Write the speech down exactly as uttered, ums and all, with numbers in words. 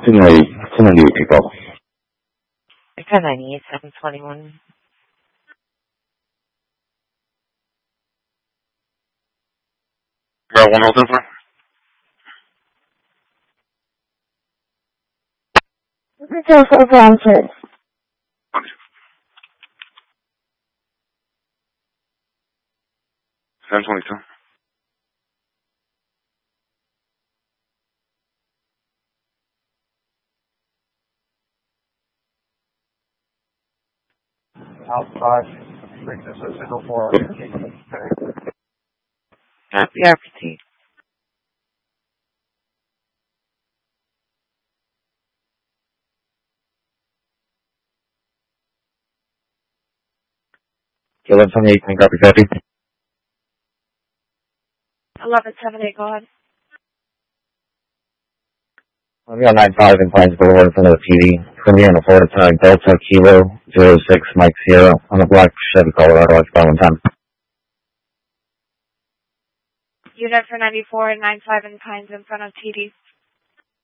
two ninety-eight people. ten ninety-eight, seven twenty-one. Got one hold in for? Joseph Francis. seven twenty-two. Outside, weakness is single four. Copy, R P T. eleven seventy-eight, can copy, copy. eleven seventy-eight, go ahead. I'm on nine five in Pines Boulevard in front of the T V. It's going to be on a Florida tonight, Delta Kilo zero six Mike Sierra on the black Chevy Colorado X one ten. Unit for ninety-four and nine five in Pines in front of T D.